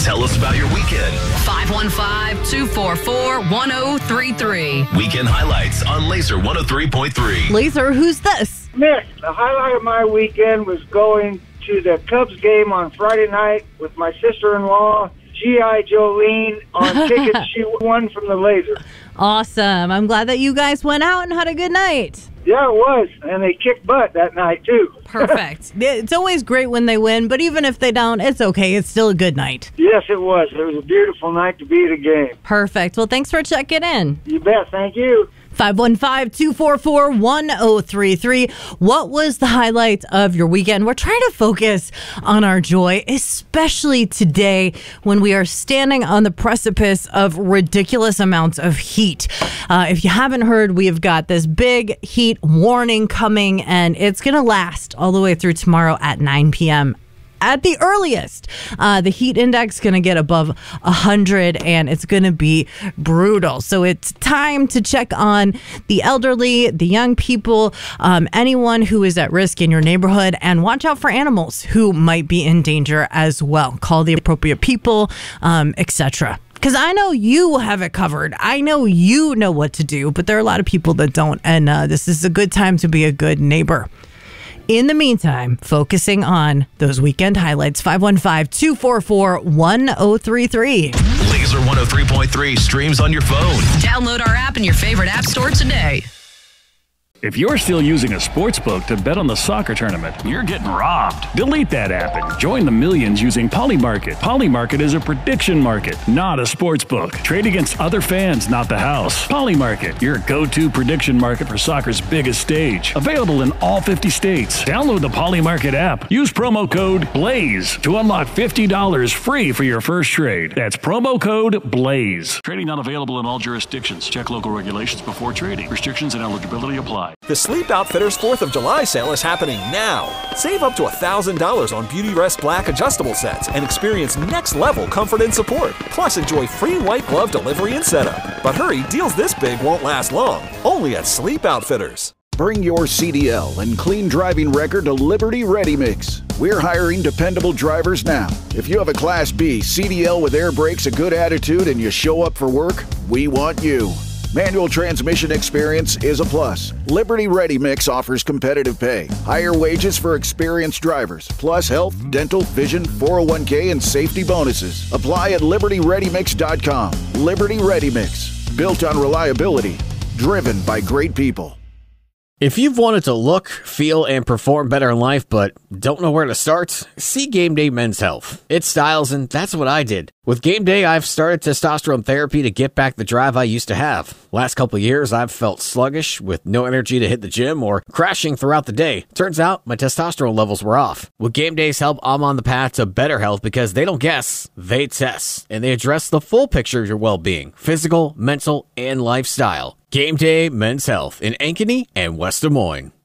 Tell us about your weekend. 515-244-1033. Weekend highlights on Laser 103.3. Laser, who's this? Miss, the highlight of my weekend was going to the Cubs game on Friday night with my sister-in-law, G.I. Jolene, on tickets she won from the Laser. Awesome. I'm glad that you guys went out and had a good night. Yeah, it was. And they kicked butt that night, too. Perfect. It's always great when they win, but even if they don't, it's okay. It's still a good night. Yes, it was. It was a beautiful night to be at a game. Perfect. Well, thanks for checking in. You bet. Thank you. 515-244-1033. What was the highlight of your weekend? We're trying to focus on our joy, especially today when we are standing on the precipice of ridiculous amounts of heat. If you haven't heard, we've got this big heat warning coming, and it's going to last all the way through tomorrow at 9 p.m. At the earliest, the heat index is going to get above 100, and it's going to be brutal. So it's time to check on the elderly, the young people, anyone who is at risk in your neighborhood, and watch out for animals who might be in danger as well. Call the appropriate people, etc. Because I know you have it covered. I know you know what to do, but there are a lot of people that don't, and this is a good time to be a good neighbor. In the meantime, focusing on those weekend highlights, 515-244-1033. Laser 103.3 streams on your phone. Download our app in your favorite app store today. If you're still using a sportsbook to bet on the soccer tournament, you're getting robbed. Delete that app and join the millions using Polymarket. Polymarket is a prediction market, not a sportsbook. Trade against other fans, not the house. Polymarket, your go-to prediction market for soccer's biggest stage. Available in all 50 states. Download the Polymarket app. Use promo code BLAZE to unlock $50 free for your first trade. That's promo code BLAZE. Trading not available in all jurisdictions. Check local regulations before trading. Restrictions and eligibility apply. The Sleep Outfitters 4th of July sale is happening now. Save up to $1,000 on Beauty Rest Black adjustable sets and experience next-level comfort and support. Plus, enjoy free white glove delivery and setup. But hurry, deals this big won't last long. Only at Sleep Outfitters. Bring your CDL and clean driving record to Liberty Ready Mix. We're hiring dependable drivers now. If you have a Class B, CDL with air brakes, a good attitude, and you show up for work, we want you. Manual transmission experience is a plus. Liberty Ready Mix offers competitive pay, higher wages for experienced drivers, plus health, dental, vision, 401k, and safety bonuses. Apply at LibertyReadyMix.com. Liberty Ready Mix, built on reliability, driven by great people. If you've wanted to look, feel, and perform better in life but don't know where to start, see Game Day Men's Health. It's styles, and that's what I did. With Game Day, I've started testosterone therapy to get back the drive I used to have. Last couple of years, I've felt sluggish with no energy to hit the gym or crashing throughout the day. Turns out, my testosterone levels were off. With Game Day's help, I'm on the path to better health because they don't guess, they test. And they address the full picture of your well-being, physical, mental, and lifestyle. Game Day Men's Health in Ankeny and West Des Moines.